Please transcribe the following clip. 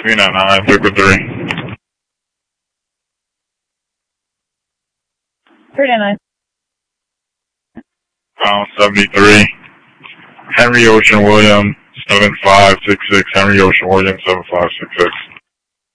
399, Victor 3. 399. Pound 73. Henry Ocean Williams, 7566. Henry Ocean Williams, 7566.